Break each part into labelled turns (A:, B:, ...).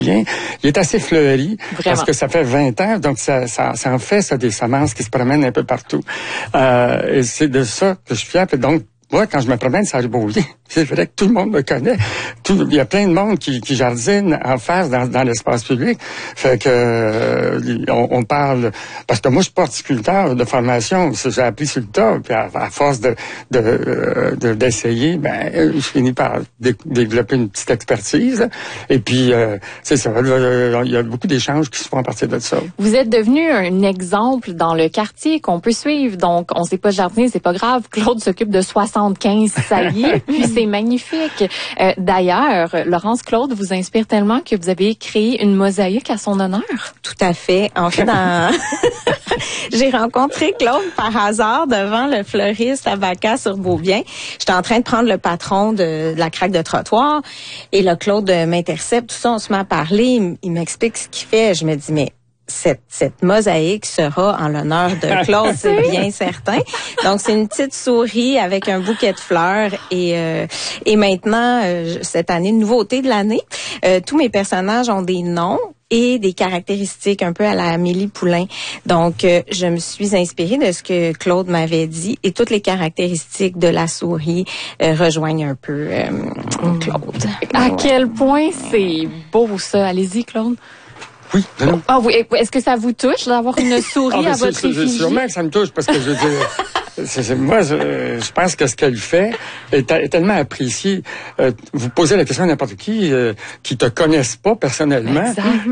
A: Il est assez fleuri.
B: Vraiment.
A: Parce que ça fait 20 ans, donc ça en fait ça, des semences qui se promènent un peu partout. Et c'est de ça que je suis fier. Donc, moi, quand je me promène sur Beaulieu, c'est vrai que tout le monde me connaît. Il y a plein de monde qui jardine en face dans l'espace public. Fait que on parle, parce que moi je suis pas horticulteur de formation, j'ai appris sur le tas, puis à force d'essayer, je finis par développer une petite expertise. Et puis c'est ça, il y a beaucoup d'échanges qui se font à partir de ça.
B: Vous êtes devenu un exemple dans le quartier qu'on peut suivre. Donc on sait pas jardiner, c'est pas grave. Claude s'occupe de 75 saillies, puis c'est magnifique. D'ailleurs, Laurence, Claude vous inspire tellement que vous avez créé une mosaïque à son honneur.
C: Tout à fait. En fait, j'ai rencontré Claude par hasard devant le fleuriste Abaca sur Beaubien. J'étais en train de prendre le patron de la craque de trottoir et là, Claude m'intercepte, tout ça, on se met à parler, il m'explique ce qu'il fait. Je me dis, mais cette mosaïque sera en l'honneur de Claude, c'est bien certain. Donc, c'est une petite souris avec un bouquet de fleurs et maintenant, cette année, nouveauté de l'année, tous mes personnages ont des noms et des caractéristiques un peu à la Amélie Poulain. Donc, je me suis inspirée de ce que Claude m'avait dit et toutes les caractéristiques de la souris rejoignent un peu Claude.
B: À quel point c'est beau ça. Allez-y, Claude.
A: Oui.
B: Ah oui. Est-ce que ça vous touche d'avoir une souris à votre effigie?
A: Sûrement que ça me touche parce que je veux dire, moi, je pense que ce qu'elle fait est tellement apprécié. Vous posez la question à n'importe qui te connaissent pas personnellement.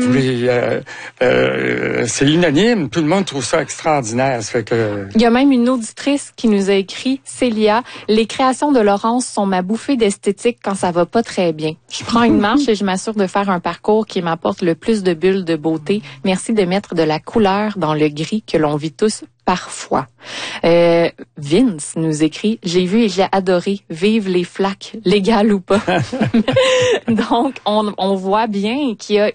A: C'est unanime. Tout le monde trouve ça extraordinaire. Ça fait que...
B: Il y a même une auditrice qui nous a écrit, Célia, les créations de Laurence sont ma bouffée d'esthétique quand ça va pas très bien. Je prends une marche et je m'assure de faire un parcours qui m'apporte le plus de bulles de beauté. Merci de mettre de la couleur dans le gris que l'on vit tous parfois. Vince nous écrit, j'ai vu et j'ai adoré, vive les flaques, légales ou pas. Donc, on voit bien qu'il y a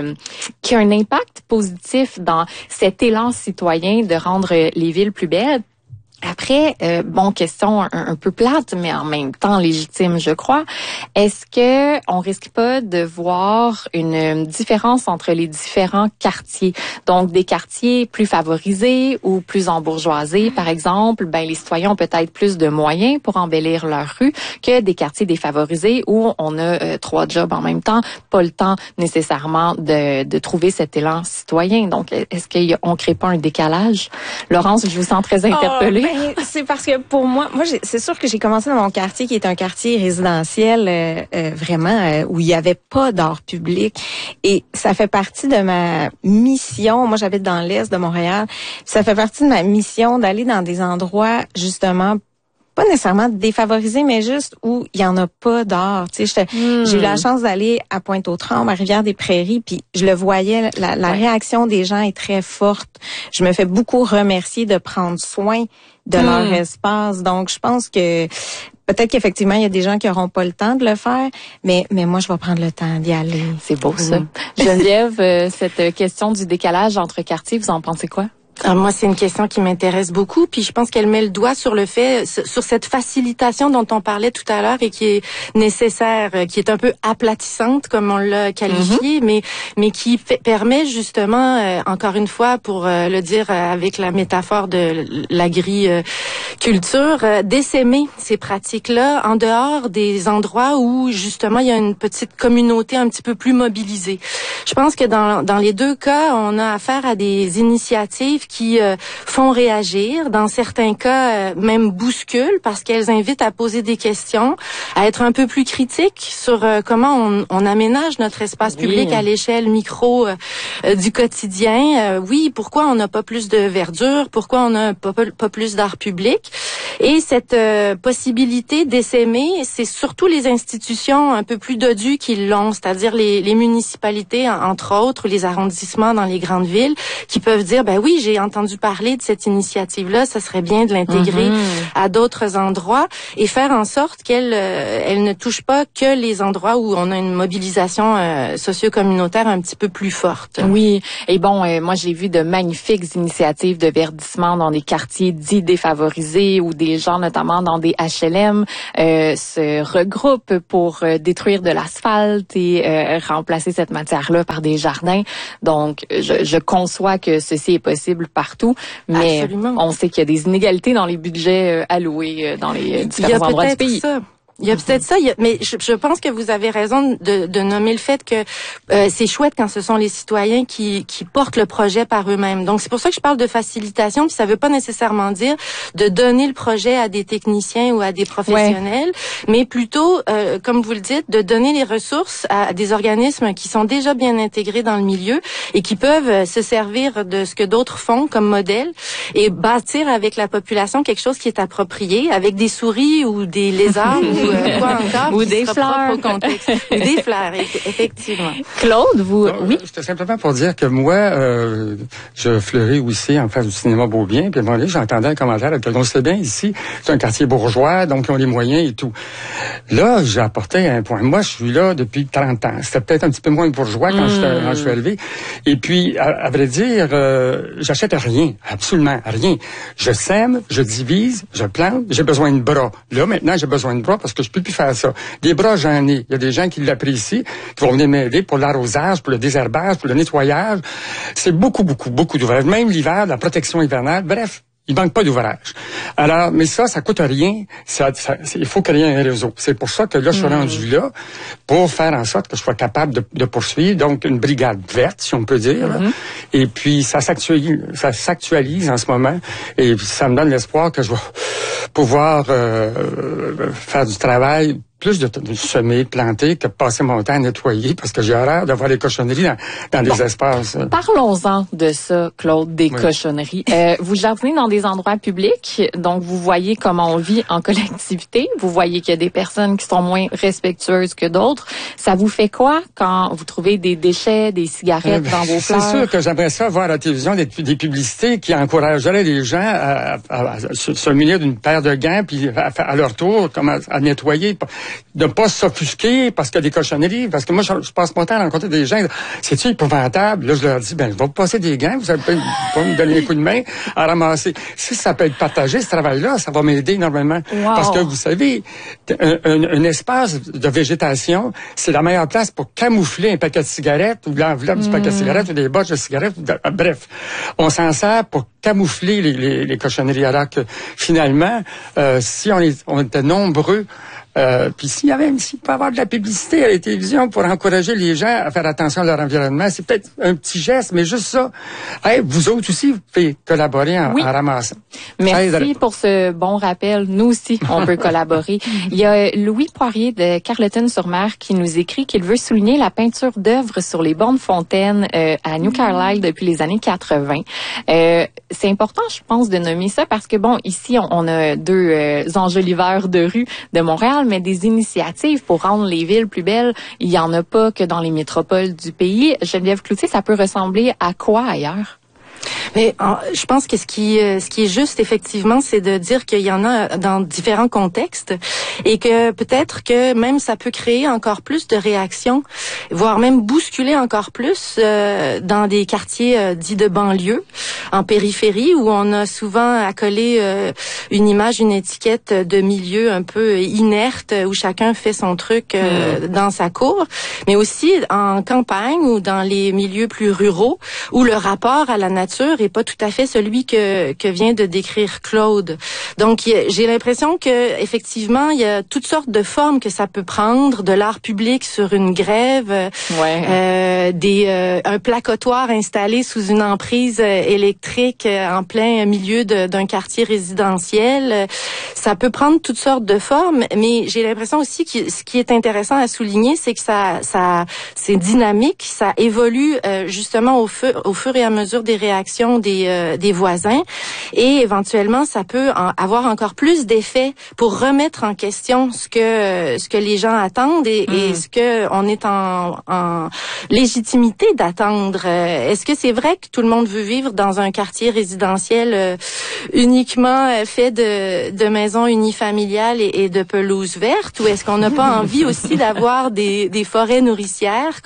B: un impact positif dans cet élan citoyen de rendre les villes plus belles. Après, question un peu plate, mais en même temps légitime, je crois. Est-ce que on risque pas de voir une différence entre les différents quartiers? Donc, des quartiers plus favorisés ou plus embourgeoisés, par exemple, les citoyens ont peut-être plus de moyens pour embellir leur rue que des quartiers défavorisés où on a 3 jobs en même temps, pas le temps nécessairement de trouver cet élan citoyen. Donc, est-ce qu'on crée pas un décalage? Laurence, je vous sens très interpellée.
C: C'est parce que pour moi, c'est sûr que j'ai commencé dans mon quartier qui est un quartier résidentiel vraiment où il y avait pas d'art public et ça fait partie de ma mission. Moi, j'habite dans l'est de Montréal. Ça fait partie de ma mission d'aller dans des endroits justement pas nécessairement défavorisés, mais juste où il y en a pas d'art. Tu sais, j'ai eu la chance d'aller à Pointe-aux-Trembles, à Rivière-des-Prairies, puis je le voyais, la réaction des gens est très forte. Je me fais beaucoup remercier de prendre soin de leur espace. Donc, je pense que peut-être qu'effectivement, il y a des gens qui auront pas le temps de le faire, mais moi, je vais prendre le temps d'y aller.
B: C'est beau, ça. Geneviève, cette question du décalage entre quartiers, vous en pensez quoi?
D: Alors moi, c'est une question qui m'intéresse beaucoup, puis je pense qu'elle met le doigt sur le fait, sur cette facilitation dont on parlait tout à l'heure et qui est nécessaire, qui est un peu aplatissante, comme on l'a qualifié, mais qui permet justement, encore une fois, pour le dire avec la métaphore de l'agriculture, d'essaimer ces pratiques-là en dehors des endroits où justement il y a une petite communauté un petit peu plus mobilisée. Je pense que dans les deux cas, on a affaire à des initiatives qui font réagir, dans certains cas même bousculent parce qu'elles invitent à poser des questions, à être un peu plus critiques sur comment on aménage notre espace public à l'échelle micro du quotidien. Pourquoi on n'a pas plus de verdure? Pourquoi on n'a pas plus d'art public? Et cette possibilité d'essaimer, c'est surtout les institutions un peu plus dodues qui l'ont, c'est-à-dire les municipalités, entre autres, les arrondissements dans les grandes villes, qui peuvent dire, oui, j'ai entendu parler de cette initiative-là, ça serait bien de l'intégrer à d'autres endroits et faire en sorte qu'elle elle ne touche pas que les endroits où on a une mobilisation socio-communautaire un petit peu plus forte.
B: Oui, et bon, moi j'ai vu de magnifiques initiatives de verdissement dans des quartiers dits défavorisés où des gens, notamment dans des HLM, se regroupent pour détruire de l'asphalte et remplacer cette matière-là par des jardins. Donc, je conçois que ceci est possible partout, mais
D: Absolument.
B: on sait qu'il y a des inégalités dans les budgets alloués dans les différents endroits du pays.
D: Il y a peut-être ça, mais je pense que vous avez raison de nommer le fait que c'est chouette quand ce sont les citoyens qui portent le projet par eux-mêmes. Donc c'est pour ça que je parle de facilitation, puis ça veut pas nécessairement dire de donner le projet à des techniciens ou à des professionnels, mais plutôt, comme vous le dites, de donner les ressources à des organismes qui sont déjà bien intégrés dans le milieu et qui peuvent se servir de ce que d'autres font comme modèle et bâtir avec la population quelque chose qui est approprié, avec des souris ou des lézards quoi encore,
B: ou des fleurs
D: au contexte. Ou des fleurs, effectivement.
B: Claude, vous... Oui?
A: C'était simplement pour dire que moi, je fleuris aussi en face du cinéma Beaubien, puis à un moment donné, j'entendais un commentaire que on sait bien ici, c'est un quartier bourgeois, donc ils ont les moyens et tout. Là, j'ai apporté un point. Moi, je suis là depuis 30 ans. C'était peut-être un petit peu moins bourgeois quand je suis arrivé. Et puis, à vrai dire, j'achète rien, absolument rien. Je sème, je divise, je plante, j'ai besoin de bras. Là, maintenant, j'ai besoin de bras parce que je peux plus faire ça. Des bras, j'en ai. Il y a des gens qui l'apprécient, qui vont venir m'aider pour l'arrosage, pour le désherbage, pour le nettoyage. C'est beaucoup d'ouvrages. Même l'hiver, la protection hivernale. Bref, il manque pas d'ouvrage. Alors, mais ça coûte rien. Il faut qu'il y ait un réseau. C'est pour ça que là, je suis rendu là pour faire en sorte que je sois capable de poursuivre. Donc, une brigade verte, si on peut dire. Là. Et puis, ça s'actualise en ce moment. Et ça me donne l'espoir que je vais pouvoir faire du travail plus de semer, de planter que de passer mon temps à nettoyer parce que j'ai horreur de voir les cochonneries dans des espaces.
B: Parlons-en de ça, Claude, des cochonneries. Vous jardinez dans des endroits publics, donc vous voyez comment on vit en collectivité. Vous voyez qu'il y a des personnes qui sont moins respectueuses que d'autres. Ça vous fait quoi quand vous trouvez des déchets, des cigarettes dans vos fleurs? C'est
A: sûr que j'aimerais ça voir à la télévision des publicités qui encourageraient les gens à se munir d'une paire de gants puis à leur tour à nettoyer. De ne pas s'offusquer parce qu'il y a des cochonneries. Parce que moi, je passe mon temps à rencontrer des gens. C'est-tu épouvantable? Là, je leur dis, je vais vous passer des gants. Vous allez pas me donner un coup de main à ramasser. Si ça peut être partagé, ce travail-là, ça va m'aider énormément.
B: Wow.
A: Parce que vous savez, un espace de végétation, c'est la meilleure place pour camoufler un paquet de cigarettes ou l'enveloppe du paquet de cigarettes ou des bottes de cigarettes. Bref, on s'en sert pour camoufler les cochonneries. Alors que finalement, si on était nombreux, puis s'il peut y avoir de la publicité à la télévision pour encourager les gens à faire attention à leur environnement, c'est peut-être un petit geste, mais juste ça. Hey, vous autres aussi, vous pouvez collaborer en ramassant.
B: Merci pour ce bon rappel. Nous aussi, on peut collaborer. Il y a Louis Poirier de Carleton-sur-Mer qui nous écrit qu'il veut souligner la peinture d'œuvres sur les bornes fontaines à New Carlisle depuis les années 80. C'est important, je pense, de nommer ça parce que, bon, ici, on a deux enjoliveurs de rue de Montréal, mais des initiatives pour rendre les villes plus belles, il y en a pas que dans les métropoles du pays. Geneviève Cloutier, ça peut ressembler à quoi ailleurs?
D: Mais je pense que ce qui est juste effectivement, c'est de dire qu'il y en a dans différents contextes et que peut-être que même ça peut créer encore plus de réactions, voire même bousculer encore plus dans des quartiers dits de banlieue, en périphérie, où on a souvent accolé une image, une étiquette de milieu un peu inerte, où chacun fait son truc dans sa cour, mais aussi en campagne ou dans les milieux plus ruraux, où le rapport à la nature est pas tout à fait celui que vient de décrire Claude. Donc j'ai l'impression que effectivement il y a toutes sortes de formes que ça peut prendre, de l'art public sur une grève, un placotoir installé sous une emprise électrique en plein milieu d'un quartier résidentiel. Ça peut prendre toutes sortes de formes, mais j'ai l'impression aussi que ce qui est intéressant à souligner, c'est que ça c'est dynamique, ça évolue justement au fur et à mesure des réactions participation des voisins, et éventuellement ça peut avoir encore plus d'effet pour remettre en question ce que les gens attendent et ce que on est en légitimité d'attendre. Est-ce que c'est vrai que tout le monde veut vivre dans un quartier résidentiel uniquement fait de maisons unifamiliales et de pelouses vertes, ou est-ce qu'on n'a pas envie aussi d'avoir des forêts nourricières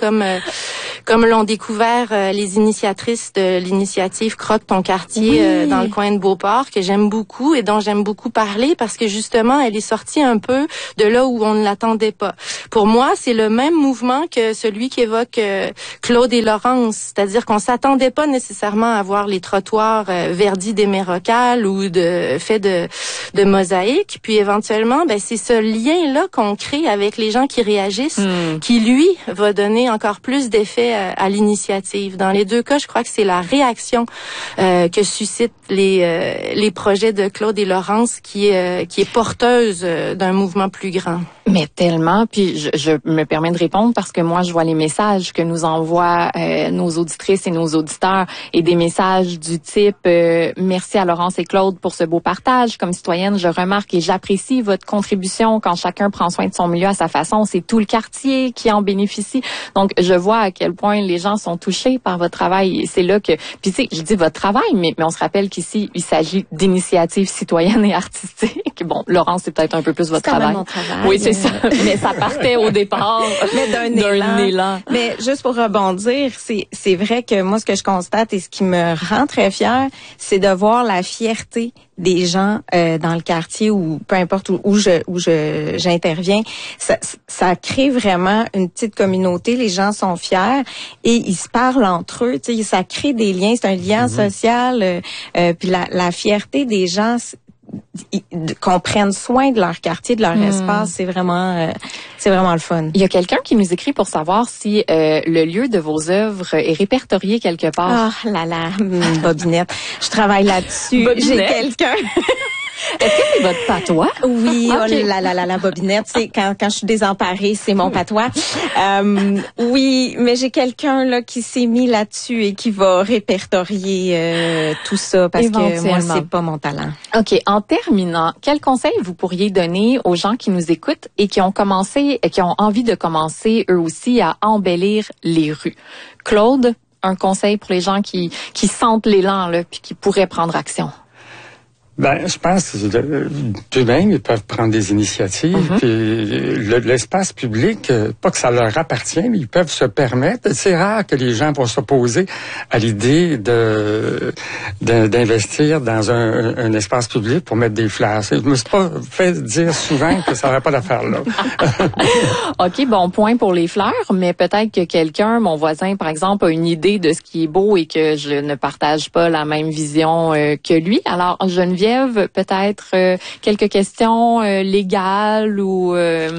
D: comme l'ont découvert les initiatrices de l'initiative Croque ton quartier dans le coin de Beauport, que j'aime beaucoup et dont j'aime beaucoup parler parce que justement elle est sortie un peu de là où on ne l'attendait pas. Pour moi, c'est le même mouvement que celui qu'évoque Claude et Laurence, c'est-à-dire qu'on s'attendait pas nécessairement à voir les trottoirs verdis d'Hémérocale ou faits de mosaïques, puis éventuellement c'est ce lien-là qu'on crée avec les gens qui réagissent qui lui va donner encore plus d'effet à l'initiative. Dans les deux cas, je crois que c'est la réaction que suscitent les projets de Claude et Laurence qui est porteuse d'un mouvement plus grand.
B: Mais tellement, puis je me permets de répondre parce que moi, je vois les messages que nous envoient nos auditrices et nos auditeurs et des messages du type merci à Laurence et Claude pour ce beau partage. Comme citoyenne, je remarque et j'apprécie votre contribution quand chacun prend soin de son milieu à sa façon. C'est tout le quartier qui en bénéficie. Donc, je vois à quel point les gens sont touchés par votre travail. Et c'est là que, puis tu sais, je dis votre travail, mais on se rappelle qu'ici, il s'agit d'initiatives citoyennes et artistiques. Bon, Laurence, c'est peut-être un peu plus votre travail.
C: C'est quand même mon travail.
B: Oui, c'est ça. Mais ça partait au départ d'un élan.
C: Mais juste pour rebondir, c'est vrai que moi, ce que je constate et ce qui me rend très fière, c'est de voir la fierté des gens dans le quartier ou peu importe où j'interviens. Ça crée vraiment une petite communauté. Les gens sont fiers et ils se parlent entre eux. Tu sais, ça crée des liens. C'est un lien social. Puis la fierté des gens qu'on prenne soin de leur quartier, de leur espace, c'est vraiment le fun.
B: Il y a quelqu'un qui nous écrit pour savoir si le lieu de vos œuvres est répertorié quelque part.
C: Ah là, Bobinette, je travaille là-dessus. J'ai quelqu'un.
B: Est-ce que c'est votre patois?
C: Oui, okay. Oh la Bobinette, c'est quand je suis désemparée, c'est mon patois. Oui, mais j'ai quelqu'un là qui s'est mis là-dessus et qui va répertorier tout ça parce que moi c'est pas mon talent.
B: OK, en terminant, quel conseil vous pourriez donner aux gens qui nous écoutent et qui ont envie de commencer eux aussi à embellir les rues? Claude, un conseil pour les gens qui sentent l'élan là puis qui pourraient prendre action.
A: Je pense d'eux-mêmes, ils peuvent prendre des initiatives. Puis l'espace public, pas que ça leur appartient, mais ils peuvent se permettre. C'est rare que les gens vont s'opposer à l'idée d'investir dans un espace public pour mettre des flashs. Je me suis pas fait dire souvent que ça n'aurait pas d'affaire là.
B: OK, bon point pour les fleurs, mais peut-être que quelqu'un, mon voisin par exemple, a une idée de ce qui est beau et que je ne partage pas la même vision que lui. Alors, Geneviève, peut-être quelques questions légales ou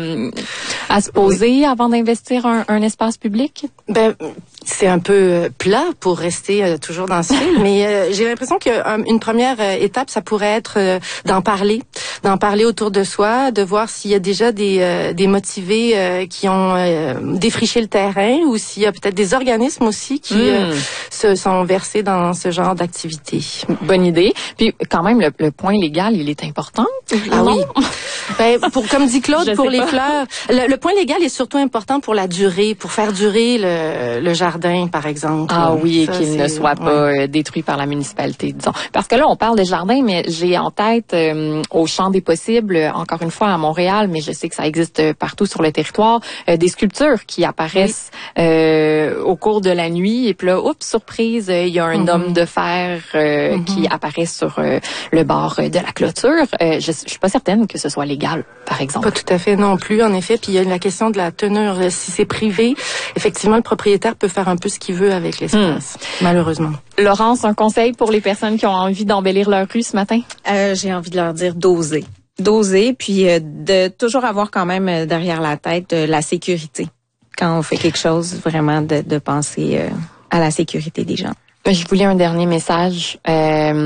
B: à se poser avant d'investir un espace public?
D: C'est un peu plat pour rester toujours dans ce film, mais j'ai l'impression qu'une première étape, ça pourrait être d'en parler autour de soi, de voir s'il y a déjà des motivés qui ont défriché le terrain ou s'il y a peut-être des organismes aussi qui se sont versés dans ce genre d'activité.
B: Bonne idée. Puis quand même, le point légal, il est important.
D: Ah oui. Comme dit Claude, pour les fleurs, le point légal est surtout important pour la durée, pour faire durer le jardin, par exemple.
B: Ah oui, et qu'il ne soit pas détruit par la municipalité, disons. Parce que là, on parle de jardin, mais j'ai en tête au champ des possibles, encore une fois à Montréal, mais je sais que ça existe partout sur le territoire, des sculptures qui apparaissent au cours de la nuit. Et puis là, oups, surprise, il y a un homme de fer qui apparaît sur le bord de la clôture. Je suis pas certaine que ce soit légal, par exemple.
D: Pas tout à fait non plus, en effet. Puis il y a la question de la teneur. Si c'est privé, effectivement, le propriétaire peut faire un peu ce qu'il veut avec l'espace, malheureusement.
B: Laurence, un conseil pour les personnes qui ont envie d'embellir leur rue ce matin?
C: J'ai envie de leur dire d'oser, puis de toujours avoir quand même derrière la tête la sécurité. Quand on fait quelque chose, vraiment de penser à la sécurité des gens.
B: Je voulais un dernier message.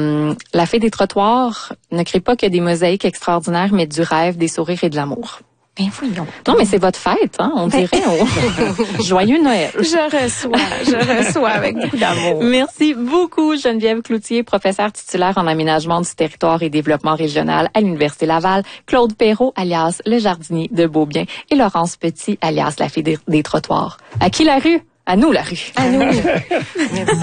B: La Fée des trottoirs ne crée pas que des mosaïques extraordinaires, mais du rêve, des sourires et de l'amour.
C: Ben voyons.
B: Non, mais c'est votre fête, hein, on dirait. Joyeux Noël.
C: Je reçois avec beaucoup d'amour.
B: Merci beaucoup, Geneviève Cloutier, professeure titulaire en aménagement du territoire et développement régional à l'Université Laval, Claude Perrault, alias le jardinier de Beaubien, et Laurence Petit, alias la fille des trottoirs. À qui la rue? À nous la rue.
C: À nous.
D: Merci.